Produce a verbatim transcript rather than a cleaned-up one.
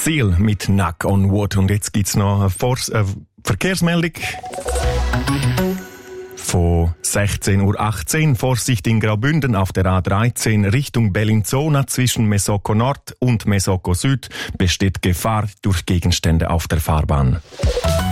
Seal mit Knock on Wood. Und jetzt gibt's noch eine Vor- äh, Verkehrsmeldung. Von sechzehn Uhr achtzehn, Vorsicht in Graubünden auf der A dreizehn Richtung Bellinzona zwischen Mesocco Nord und Mesocco Süd besteht Gefahr durch Gegenstände auf der Fahrbahn.